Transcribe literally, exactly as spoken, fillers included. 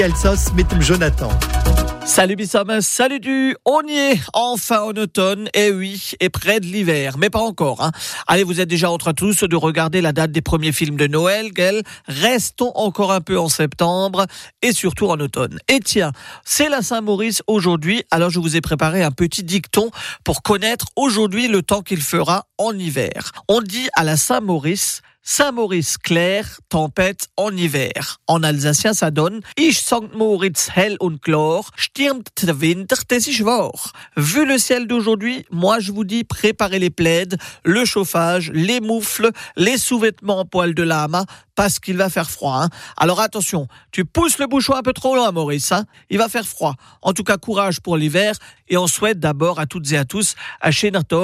Alsos mit dem Jonathan. Salut Bissam, salut du, on y est, enfin en automne, et oui, et près de l'hiver, mais pas encore. Hein. Allez, vous êtes déjà en train tous de regarder la date des premiers films de Noël, Gaël. Restons encore un peu en septembre, et surtout en automne. Et tiens, c'est la Saint-Maurice aujourd'hui, alors je vous ai préparé un petit dicton pour connaître aujourd'hui le temps qu'il fera en hiver. On dit à la Saint-Maurice, Saint-Maurice clair, tempête en hiver. En alsacien, ça donne Ich Sankt Moritz hell und klar, stürmt der Winter, des ist wahr. Vu le ciel d'aujourd'hui, moi je vous dis préparez les plaids, le chauffage, les moufles, les sous-vêtements en poil de lama, parce qu'il va faire froid. Hein. Alors attention, tu pousses le bouchon un peu trop loin, Maurice. Hein. Il va faire froid. En tout cas, courage pour l'hiver, et on souhaite d'abord à toutes et à tous à Chenator